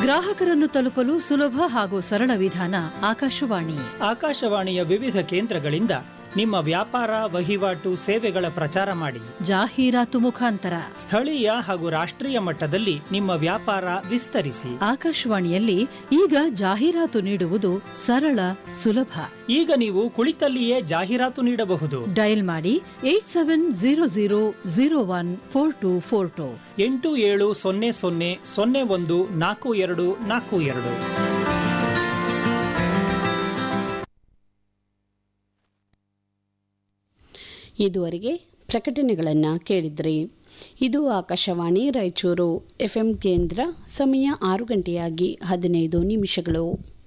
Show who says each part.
Speaker 1: ಗ್ರಾಹಕರನ್ನು ತಲುಪಲು ಸುಲಭ ಹಾಗೂ ಸರಳ ವಿಧಾನ ಆಕಾಶವಾಣಿ.
Speaker 2: ಆಕಾಶವಾಣಿಯ ವಿವಿಧ ಕೇಂದ್ರಗಳಿಂದ ನಿಮ್ಮ ವ್ಯಾಪಾರ, ವಹಿವಾಟು, ಸೇವೆಗಳ ಪ್ರಚಾರ ಮಾಡಿ.
Speaker 1: ಜಾಹೀರಾತು ಮುಖಾಂತರ
Speaker 2: ಸ್ಥಳೀಯ ಹಾಗೂ ರಾಷ್ಟ್ರೀಯ ಮಟ್ಟದಲ್ಲಿ ನಿಮ್ಮ ವ್ಯಾಪಾರ ವಿಸ್ತರಿಸಿ.
Speaker 1: ಆಕಾಶವಾಣಿಯಲ್ಲಿ ಈಗ ಜಾಹೀರಾತು ನೀಡುವುದು ಸರಳ, ಸುಲಭ.
Speaker 2: ಈಗ ನೀವು ಕುಳಿತಲ್ಲಿಯೇ ಜಾಹೀರಾತು ನೀಡಬಹುದು.
Speaker 1: ಡಯಲ್ ಮಾಡಿ 8700014242
Speaker 2: 8700014242.
Speaker 3: ಇದುವರೆಗೆ ಪ್ರಕಟಣೆಗಳನ್ನು ಕೇಳಿದ್ರಿ. ಇದು ಆಕಾಶವಾಣಿ ರಾಯಚೂರು FM ಕೇಂದ್ರ. ಸಮಯ 6 ಗಂಟೆಯಾಗಿ 15 ನಿಮಿಷಗಳು.